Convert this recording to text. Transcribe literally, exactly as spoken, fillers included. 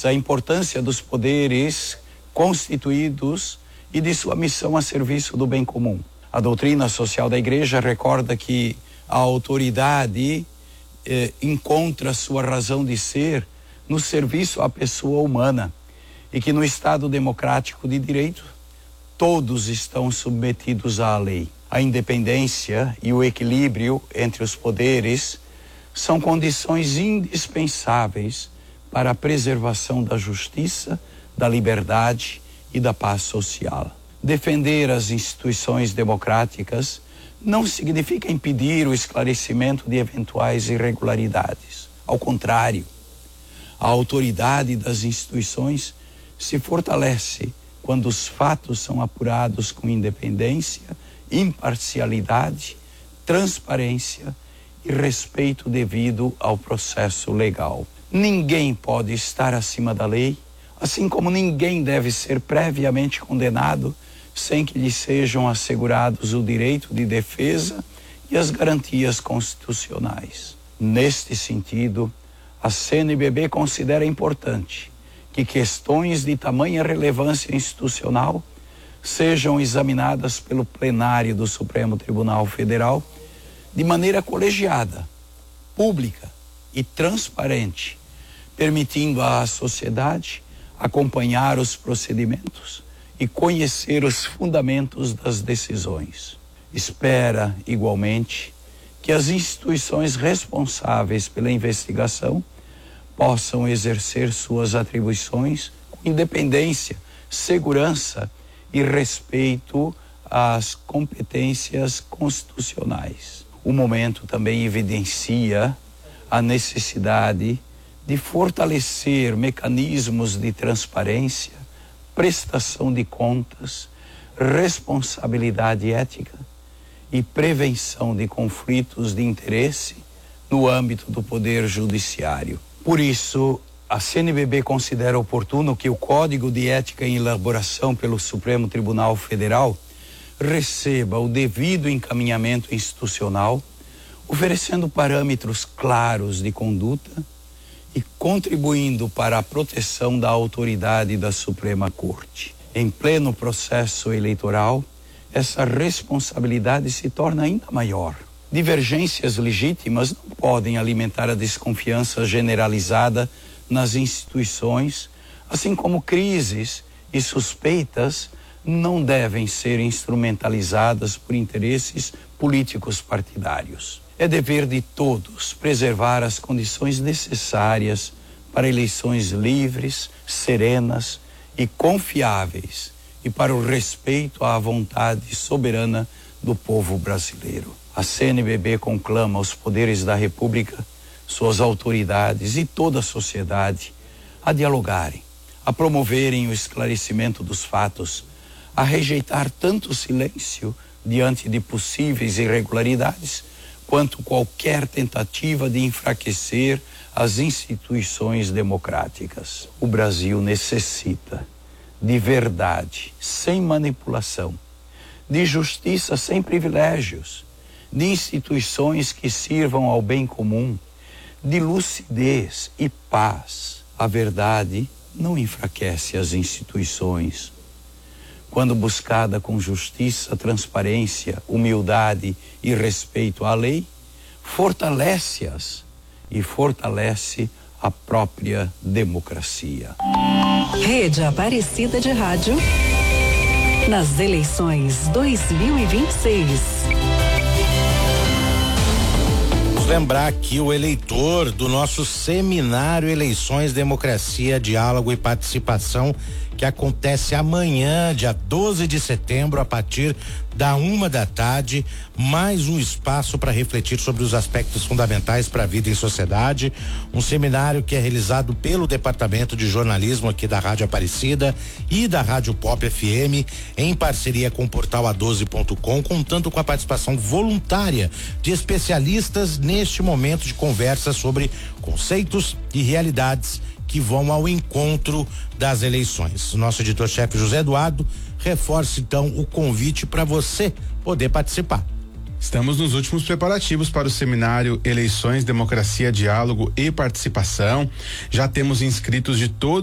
enfatiza a importância dos poderes constituídos e de sua missão a serviço do bem comum. A doutrina social da Igreja recorda que a autoridade eh, encontra sua razão de ser no serviço à pessoa humana e que no Estado democrático de direito todos estão submetidos à lei. A independência e o equilíbrio entre os poderes são condições indispensáveis para a preservação da justiça, da liberdade e da paz social. Defender as instituições democráticas não significa impedir o esclarecimento de eventuais irregularidades. Ao contrário, a autoridade das instituições se fortalece quando os fatos são apurados com independência, imparcialidade, transparência e respeito devido ao processo legal. Ninguém pode estar acima da lei, assim como ninguém deve ser previamente condenado sem que lhe sejam assegurados o direito de defesa e as garantias constitucionais. Neste sentido, a C N B B considera importante que questões de tamanha relevância institucional sejam examinadas pelo plenário do Supremo Tribunal Federal de maneira colegiada, pública e transparente, permitindo à sociedade acompanhar os procedimentos e conhecer os fundamentos das decisões. Espera, igualmente, que as instituições responsáveis pela investigação possam exercer suas atribuições com independência, segurança e respeito às competências constitucionais. O momento também evidencia a necessidade de fortalecer mecanismos de transparência, prestação de contas, responsabilidade ética e prevenção de conflitos de interesse no âmbito do Poder Judiciário. Por isso, a C N B B considera oportuno que o Código de Ética em elaboração pelo Supremo Tribunal Federal receba o devido encaminhamento institucional, oferecendo parâmetros claros de conduta e contribuindo para a proteção da autoridade da Suprema Corte. Em pleno processo eleitoral, essa responsabilidade se torna ainda maior. Divergências legítimas não podem alimentar a desconfiança generalizada nas instituições, assim como crises e suspeitas não devem ser instrumentalizadas por interesses políticos partidários. É dever de todos preservar as condições necessárias para eleições livres, serenas e confiáveis e para o respeito à vontade soberana do povo brasileiro. A C N B B conclama os poderes da República, suas autoridades e toda a sociedade a dialogarem, a promoverem o esclarecimento dos fatos, a rejeitar tanto o silêncio diante de possíveis irregularidades, quanto qualquer tentativa de enfraquecer as instituições democráticas. O Brasil necessita de verdade, sem manipulação, de justiça sem privilégios, de instituições que sirvam ao bem comum, de lucidez e paz. A verdade não enfraquece as instituições. Quando buscada com justiça, transparência, humildade e respeito à lei, fortalece-as e fortalece a própria democracia. Rede Aparecida de Rádio, nas eleições dois mil e vinte e seis. Lembrar aqui o eleitor do nosso seminário Eleições, Democracia, Diálogo e Participação, que acontece amanhã, dia doze de setembro, a partir da uma da tarde. Mais um espaço para refletir sobre os aspectos fundamentais para a vida em sociedade. Um seminário que é realizado pelo Departamento de Jornalismo aqui da Rádio Aparecida e da Rádio Pop F M, em parceria com o portal a doze ponto com, contando com a participação voluntária de especialistas neste momento de conversa sobre conceitos e realidades que vão ao encontro das eleições. Nosso editor-chefe José Eduardo reforça então o convite para você poder participar. Estamos nos últimos preparativos para o seminário Eleições, Democracia, Diálogo e Participação. Já temos inscritos de todo